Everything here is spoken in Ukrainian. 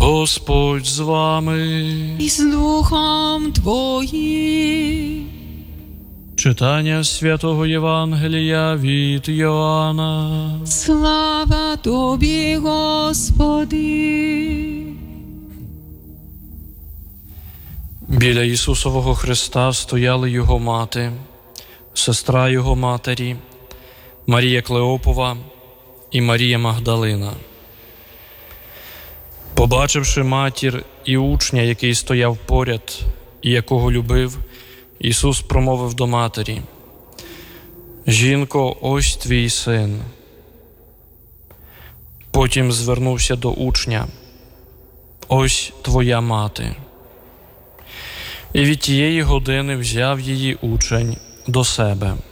Господь з вами. І з Духом Твоїм. Читання Святого Євангелія від Йоанна. Слава Тобі, Господи! Біля Ісусового Христа стояли Його мати, сестра Його матері, Марія Клеопова і Марія Магдалина. Побачивши матір і учня, який стояв поряд і якого любив, Ісус промовив до матері: «Жінко, ось твій син». Потім звернувся до учня: «Ось твоя мати». І від тієї години взяв її учень до себе.